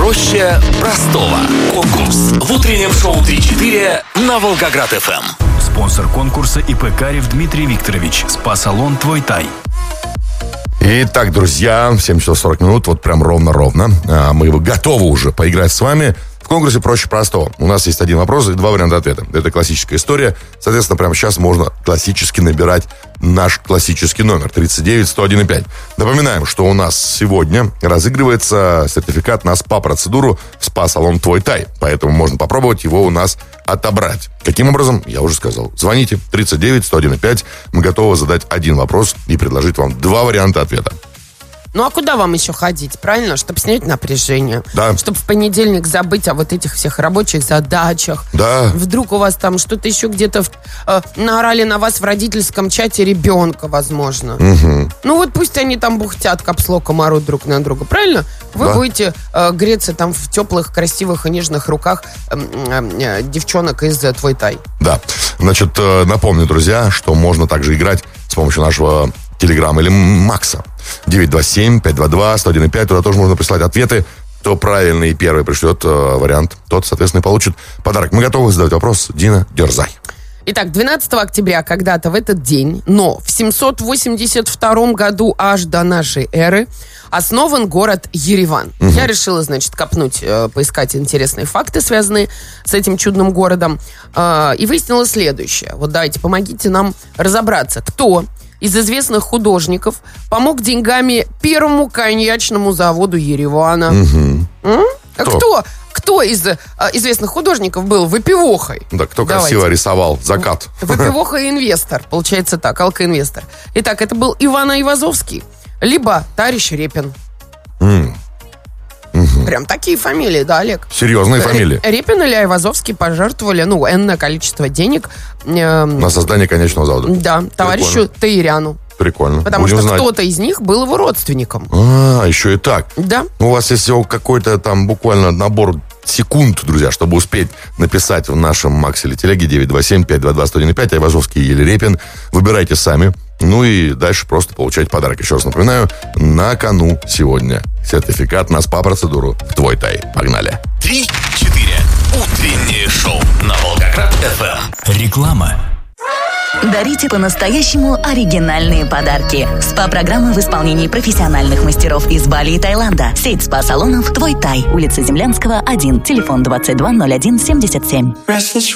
Проще простого. Конкурс в утреннем шоу 3-4 на Волгоград-ФМ. Спонсор конкурса ИП Карев Дмитрий Викторович. СПА-салон «Твой Тай». Итак, друзья, 7 часов 40 минут, вот прям ровно-ровно. Мы готовы уже поиграть с вами в конкурсе «Проще простого». У нас есть один вопрос и два варианта ответа. Это классическая история. Соответственно, прямо сейчас можно классически набирать наш классический номер 39-101-5. Напоминаем, что у нас сегодня разыгрывается сертификат на СПА-процедуру в СПА-салон «Твой Тай». Поэтому можно попробовать его у нас отобрать. Каким образом? Я уже сказал. Звоните 39-101-5. Мы готовы задать один вопрос и предложить вам два варианта ответа. Ну а куда вам еще ходить, правильно? Чтобы снять напряжение. Да. Чтобы в понедельник забыть о вот этих всех рабочих задачах. Да. Вдруг у вас там что-то еще где-то наорали на вас в родительском чате ребенка, возможно. Угу. Ну вот пусть они там бухтят, капслоком орут друг на друга, правильно? Вы будете греться там в теплых, красивых и нежных руках девчонок из «Твой Тай». Да. Значит, напомню, друзья, что можно также играть с помощью нашего Телеграм или Макса. 927-522-101-5. Туда тоже можно прислать ответы. Кто правильный первый пришлет вариант, тот, соответственно, и получит подарок. Мы готовы задать вопрос. Дина, дерзай. Итак, 12 октября когда-то в этот день, но в 782 году аж до нашей эры, основан город Ереван. Угу. Я решила, значит, копнуть, поискать интересные факты, связанные с этим чудным городом. И выяснила следующее. Вот давайте, помогите нам разобраться, кто из известных художников помог деньгами первому коньячному заводу Еревана. Кто? Кто из известных художников был выпивохой? Да, кто красиво рисовал закат. Выпивоха и инвестор. Получается так, алкоинвестор. Итак, это был Иван Айвазовский, либо товарищ Репин. Прям такие фамилии, да, Олег? Серьезные фамилии. Репин или Айвазовский пожертвовали, энное количество денег. На создание конечного завода. Да, товарищу Таиряну. Прикольно. Потому Будем что знать. кто-то из них был его родственником. Еще и так. Да. У вас есть всего какой-то там буквально набор секунд, друзья, чтобы успеть написать в нашем Максе или телеге 927-522-101-5 Айвазовский или Репин. Выбирайте сами. Ну и дальше просто получайте подарок. Еще раз напоминаю, на кону сегодня сертификат на СПА-процедуру в «Твой Тай». Погнали. 3-4. Утреннее шоу на Волгоград-ФМ. Реклама. Дарите по-настоящему оригинальные подарки. СПА-программы в исполнении профессиональных мастеров из Бали и Таиланда. Сеть СПА-салонов «Твой Тай». Улица Землянского, 1. Телефон 22 01 77.